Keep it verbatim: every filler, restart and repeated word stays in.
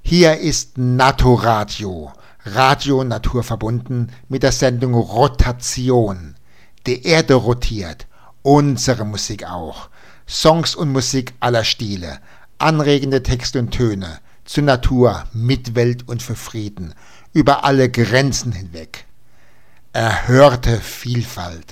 Hier ist Naturadio, Radio naturverbunden mit der Sendung Rotation. Die Erde rotiert, unsere Musik auch. Songs und Musik aller Stile, anregende Texte und Töne, zur Natur, Mitwelt und für Frieden, über alle Grenzen hinweg. Erhörte Vielfalt.